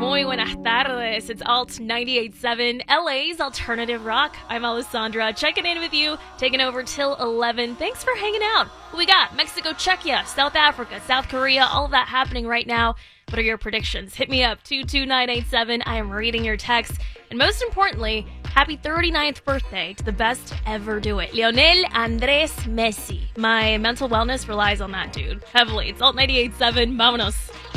Muy buenas tardes. It's Alt 98.7, LA's Alternative Rock. I'm Alessandra, checking in with you, taking over till 11. Thanks for hanging out. What we got? Mexico, Czechia, South Africa, South Korea, all of that happening right now. What are your predictions? Hit me up, 22987. I am reading your texts. And most importantly, happy 39th birthday to the best ever do it, Lionel Andres Messi. My mental wellness relies on that dude heavily. It's Alt 98.7. Vámonos.